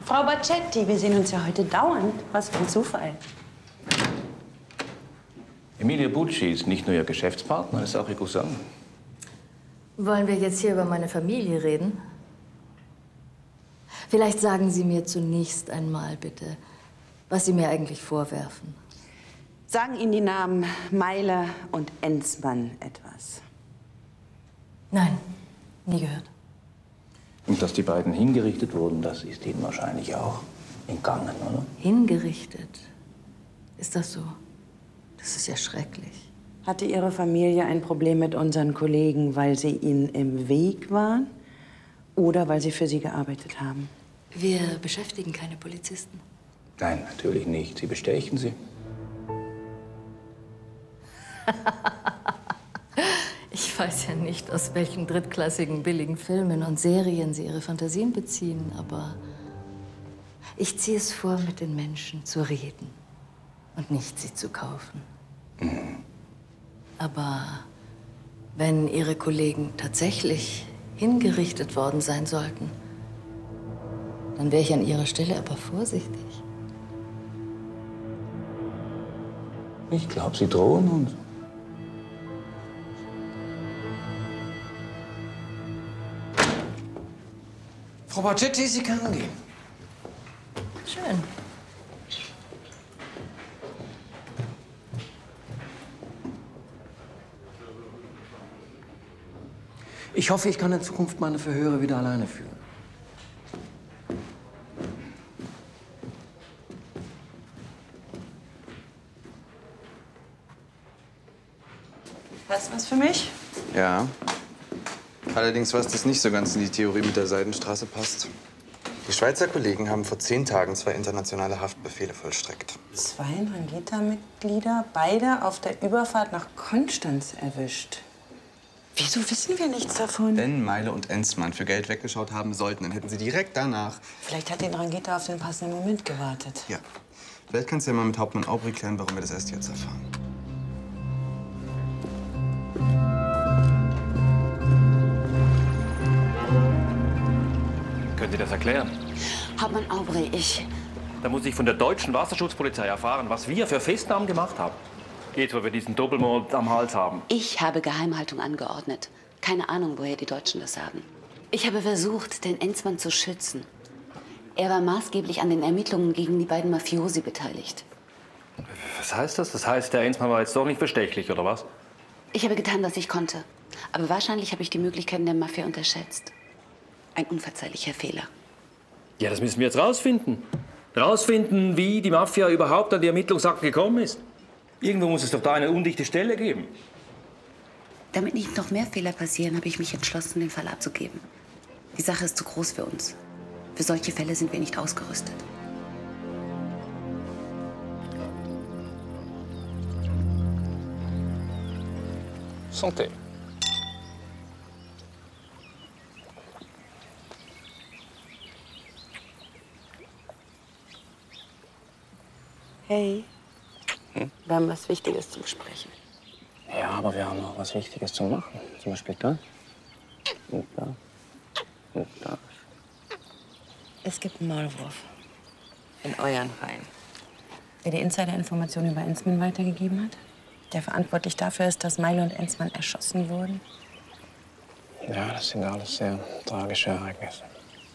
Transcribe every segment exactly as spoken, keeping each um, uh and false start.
Frau Baccetti, wir sehen uns ja heute dauernd. Was für ein Zufall. Emilio Bucci ist nicht nur Ihr Geschäftspartner, er ist auch Ihr Cousin. Wollen wir jetzt hier über meine Familie reden? Vielleicht sagen Sie mir zunächst einmal, bitte, was Sie mir eigentlich vorwerfen. Sagen Ihnen die Namen Meile und Enzmann etwas? Nein, nie gehört. Und dass die beiden hingerichtet wurden, das ist Ihnen wahrscheinlich auch entgangen, oder? Hingerichtet? Ist das so? Das ist ja schrecklich. Hatte Ihre Familie ein Problem mit unseren Kollegen, weil sie ihnen im Weg waren oder weil sie für sie gearbeitet haben? Wir beschäftigen keine Polizisten. Nein, natürlich nicht. Sie bestechen sie. Ich weiß ja nicht, aus welchen drittklassigen, billigen Filmen und Serien Sie Ihre Fantasien beziehen, aber ich ziehe es vor, mit den Menschen zu reden und nicht sie zu kaufen. Mhm. Aber wenn Ihre Kollegen tatsächlich hingerichtet worden sein sollten, dann wäre ich an Ihrer Stelle aber vorsichtig. Ich glaube, Sie drohen uns. Frau Baccetti, Sie können gehen. Schön. Ich hoffe, ich kann in Zukunft meine Verhöre wieder alleine führen. Hast du was für mich? Ja. Allerdings, was das nicht so ganz in die Theorie mit der Seidenstraße passt. Die Schweizer Kollegen haben vor zehn Tagen zwei internationale Haftbefehle vollstreckt. Zwei Ndrangheta-Mitglieder, beide auf der Überfahrt nach Konstanz erwischt. Wieso wissen wir nichts davon? Wenn Meile und Enzmann für Geld weggeschaut haben sollten, dann hätten sie direkt danach... Vielleicht hat die Ndrangheta auf den passenden Moment gewartet. Ja. Vielleicht kannst du ja mal mit Hauptmann Aubry klären, warum wir das erst jetzt erfahren. Können Sie das erklären? Hauptmann Aubry, ich... Da muss ich von der deutschen Wasserschutzpolizei erfahren, was wir für Festnahmen gemacht haben. Jetzt, wo wir diesen Doppelmord am Hals haben. Ich habe Geheimhaltung angeordnet. Keine Ahnung, woher die Deutschen das haben. Ich habe versucht, den Enzmann zu schützen. Er war maßgeblich an den Ermittlungen gegen die beiden Mafiosi beteiligt. Was heißt das? Das heißt, der Enzmann war jetzt doch nicht bestechlich, oder was? Ich habe getan, was ich konnte. Aber wahrscheinlich habe ich die Möglichkeiten der Mafia unterschätzt. Ein unverzeihlicher Fehler. Ja, das müssen wir jetzt rausfinden. Rausfinden, wie die Mafia überhaupt an die Ermittlungsakten gekommen ist. Irgendwo muss es doch da eine undichte Stelle geben. Damit nicht noch mehr Fehler passieren, habe ich mich entschlossen, den Fall abzugeben. Die Sache ist zu groß für uns. Für solche Fälle sind wir nicht ausgerüstet. Santé. Hey, Hm? wir haben was Wichtiges zu besprechen. Ja, aber wir haben noch was Wichtiges zu machen. Zum Beispiel da. Und da. Und da. Es gibt einen Maulwurf in euren Reihen. Wer die Insider-Informationen über Enzmann weitergegeben hat, der verantwortlich dafür ist, dass Meile und Enzmann erschossen wurden. Ja, das sind alles sehr tragische Ereignisse.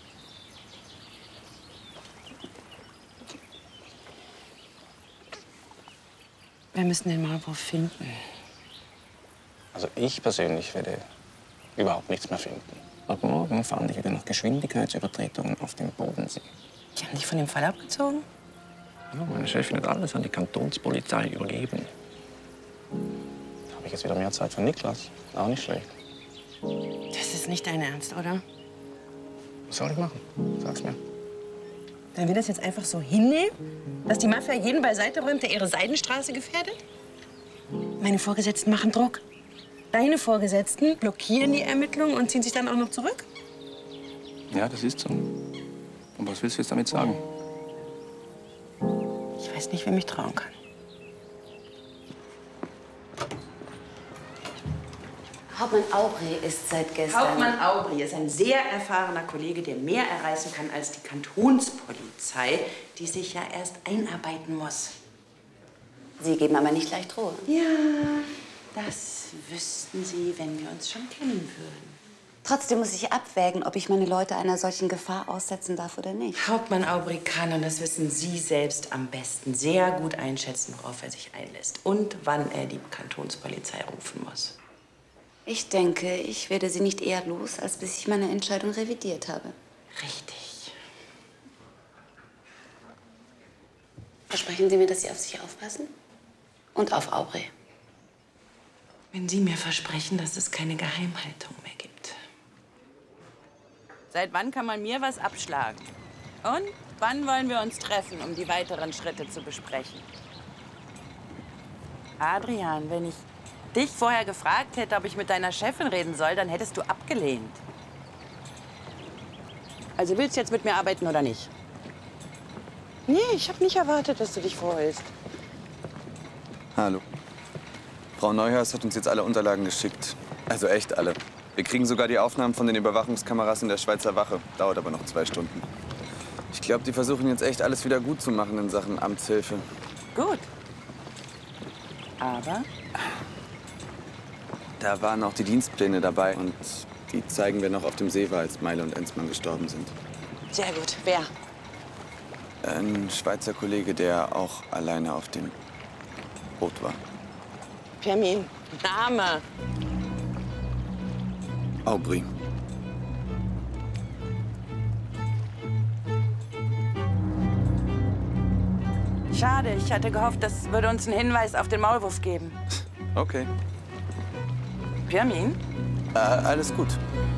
Wir müssen den Maulwurf finden. Also ich persönlich werde überhaupt nichts mehr finden. Ab morgen fahren ich wieder nach Geschwindigkeitsübertretungen auf dem Bodensee. Die haben dich von dem Fall abgezogen? Ja, meine Chefin hat alles an die Kantonspolizei übergeben. Da habe ich jetzt wieder mehr Zeit für Niklas. Auch nicht schlecht. Das ist nicht dein Ernst, oder? Was soll ich machen? Sag's mir. Dann wir das jetzt einfach so hinnehmen, dass die Mafia jeden beiseite räumt, der ihre Seidenstraße gefährdet? Meine Vorgesetzten machen Druck. Deine Vorgesetzten blockieren die Ermittlungen und ziehen sich dann auch noch zurück? Ja, das ist so. Und was willst du jetzt damit sagen? Ich weiß nicht, wem ich trauen kann. Hauptmann Aubry ist seit gestern... Hauptmann Aubry ist ein sehr erfahrener Kollege, der mehr erreichen kann als die Kantonspolizei, die sich ja erst einarbeiten muss. Sie geben aber nicht leicht Ruhe. Ja, das wüssten Sie, wenn wir uns schon kennen würden. Trotzdem muss ich abwägen, ob ich meine Leute einer solchen Gefahr aussetzen darf oder nicht. Hauptmann Aubry kann, und das wissen Sie selbst am besten, sehr gut einschätzen, worauf er sich einlässt und wann er die Kantonspolizei rufen muss. Ich denke, ich werde Sie nicht eher los, als bis ich meine Entscheidung revidiert habe. Richtig. Versprechen Sie mir, dass Sie auf sich aufpassen? Und auf Aubry. Wenn Sie mir versprechen, dass es keine Geheimhaltung mehr gibt. Seit wann kann man mir was abschlagen? Und wann wollen wir uns treffen, um die weiteren Schritte zu besprechen? Adrian, wenn ich dich vorher gefragt hätte, ob ich mit deiner Chefin reden soll, dann hättest du abgelehnt. Also willst du jetzt mit mir arbeiten oder nicht? Nee, ich habe nicht erwartet, dass du dich freust. Hallo. Frau Neuhaus hat uns jetzt alle Unterlagen geschickt. Also echt alle. Wir kriegen sogar die Aufnahmen von den Überwachungskameras in der Schweizer Wache. Dauert aber noch zwei Stunden. Ich glaube, die versuchen jetzt echt alles wieder gut zu machen in Sachen Amtshilfe. Gut. Aber? Da waren auch die Dienstpläne dabei und die zeigen wir noch auf dem Seewa, als Meile und Enzmann gestorben sind. Sehr gut. Wer? Ein Schweizer Kollege, der auch alleine auf dem Boot war. Pirmin. Name. Aubry. Schade, ich hatte gehofft, das würde uns einen Hinweis auf den Maulwurf geben. Okay. Pirmin? Äh, alles gut.